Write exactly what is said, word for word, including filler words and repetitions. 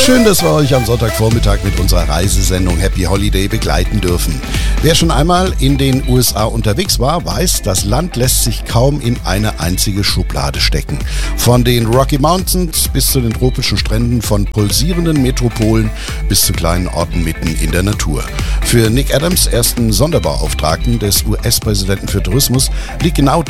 Schön, dass wir euch am Sonntagvormittag mit unserer Reisesendung Happy Holiday begleiten dürfen. Wer schon einmal in den U S A unterwegs war, weiß, das Land lässt sich kaum in eine einzige Schublade stecken. Von den Rocky Mountains bis zu den tropischen Stränden, von pulsierenden Metropolen bis zu kleinen Orten mitten in der Natur. Für Nick Adams, ersten Sonderbeauftragten des U S-Präsidenten für Tourismus, liegt genau